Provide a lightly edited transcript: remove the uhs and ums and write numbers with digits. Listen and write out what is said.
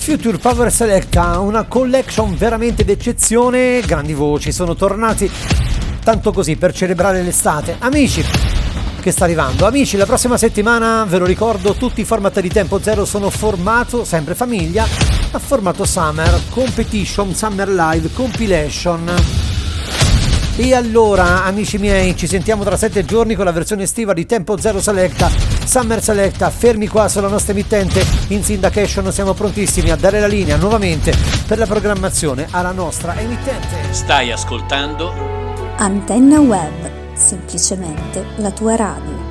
Future Power Selecta, una collection veramente d'eccezione, grandi voci sono tornati, tanto così per celebrare l'estate. Amici, che sta arrivando, amici, la prossima settimana, ve lo ricordo, tutti i format di Tempo Zero sono formato, sempre famiglia, a formato Summer, Competition, Summer Live, Compilation. E allora, amici miei, ci sentiamo tra 7 giorni con la versione estiva di Tempo Zero Selecta, Summer Selecta. Fermi qua sulla nostra emittente in syndication, siamo prontissimi a dare la linea nuovamente per la programmazione alla nostra emittente. Stai ascoltando Antenna Web, semplicemente la tua radio.